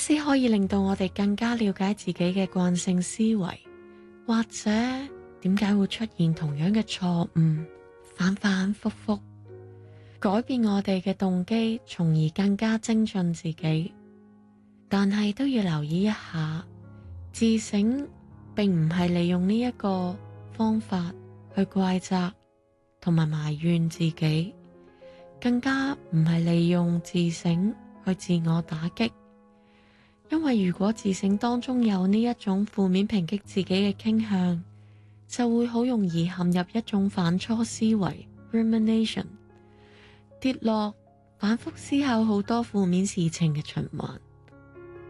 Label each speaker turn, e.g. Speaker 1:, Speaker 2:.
Speaker 1: 思可以令到我哋更加了解自己嘅慣性思維，或者點解會出現同樣嘅錯誤，反反复复，改變我哋嘅動機，從而更加精進自己。但係都要留意一下，自省並唔係利用呢一個方法去怪責同埋埋怨自己，更加唔係利用自省去自我打擊。因為如果自省當中有呢一種負面抨擊自己嘅傾向，就會好容易陷入一種反芻思維 rumination， 跌落反覆思考好多負面事情嘅循環。